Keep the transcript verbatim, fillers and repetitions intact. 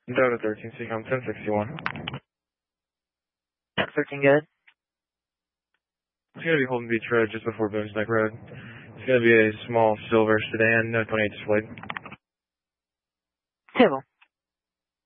Delta thirteen, Seacom ten sixty-one. thirteen, good. It's going to be Holden Beach Road just before Boomsneck Road. It's going to be a small silver sedan, no twenty-eight displayed. Table.